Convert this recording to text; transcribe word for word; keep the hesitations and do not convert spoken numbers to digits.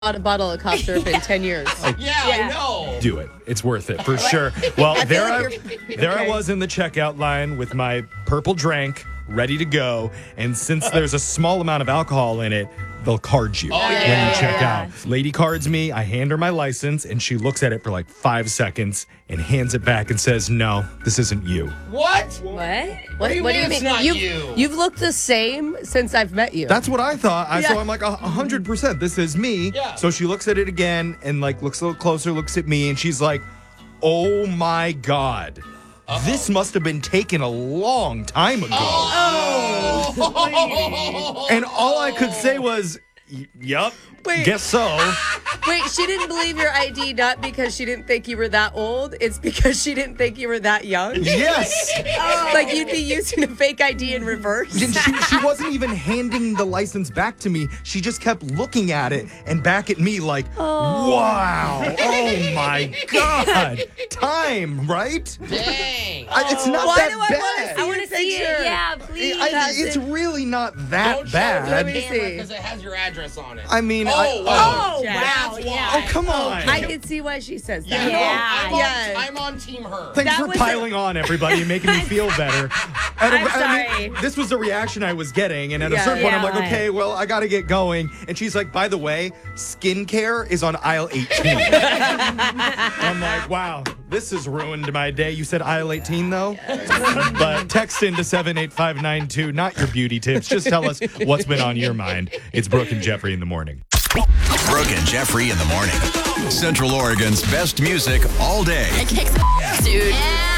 bought a bottle of cough syrup in ten years. Yeah, yeah, I know. Do it. It's worth it for sure. Well, I there I, like there okay. I was in the checkout line with my purple drink ready to go. And since there's a small amount of alcohol in it, they'll card you Oh, when yeah, you check yeah, out. Lady cards me. I hand her my license, and she looks at it for like five seconds and hands it back and says, "No, this isn't you." What? What? What do you mean it's not you've, you? You've looked the same since I've met you. That's what I thought. I, So Yeah. I'm like, a hundred percent, this is me. Yeah. So she looks at it again and like looks a little closer, looks at me, and she's like, "Oh my God. Uh-oh. This must have been taken a long time ago." Oh. And all I could say was, "Y- yup, Wait. guess so." Wait, she didn't believe your I D not because she didn't think you were that old. It's because she didn't think you were that young. Yes. Like you'd be using a fake I D in reverse. And she, she wasn't even handing the license back to me. She just kept looking at it and back at me like, wow, oh my God. Time, right? Dang. I, it's not Why that do I bad. wanna see I want to see picture. it. Yeah, please. I- it's really not that Don't show bad. it Let to me the camera see. because it has your address on it. I mean, oh, I, wow. Oh, Yeah. wow. That's Yeah. oh, come on. I can see why she says Yeah, that. no, Yeah. I'm, on, Yes. I'm on team her. Thanks That for was piling on, everybody, and making me feel better. At a- I'm I mean, sorry. this was the reaction I was getting, and at a Yeah. certain point, I'm Yeah. like, okay, well, I got to get going. And she's like, by the way, skincare is on aisle eighteen. I'm like, wow, this has ruined my day. You said aisle eighteen, though? But text into seven eight five nine two, not your beauty tips. Just tell us what's been on your mind. It's Brooke and Jeffrey in the morning. Brooke and Jeffrey in the morning. Central Oregon's best music all day. Dude.